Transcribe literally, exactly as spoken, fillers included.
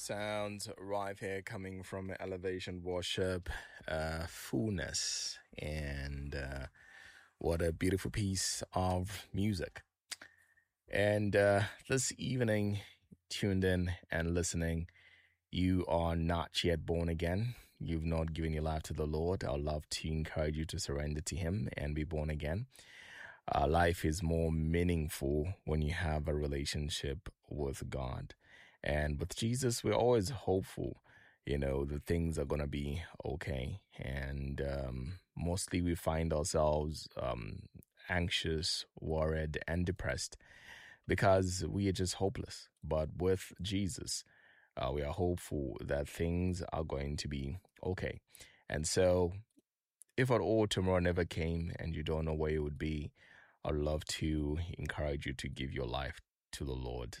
sounds right here coming from Elevation Worship, uh, Fullness, and uh, what a beautiful piece of music. And uh, this evening, tuned in and listening, you are not yet born again. You've not given your life to the Lord. I'd love to encourage you to surrender to Him and be born again. Uh, life is more meaningful when you have a relationship with God. And with Jesus, we're always hopeful, you know, that things are going to be okay. And um, mostly we find ourselves um, anxious, worried, and depressed because we are just hopeless. But with Jesus, uh, we are hopeful that things are going to be okay. And so if at all tomorrow never came and you don't know where it would be, I'd love to encourage you to give your life to the Lord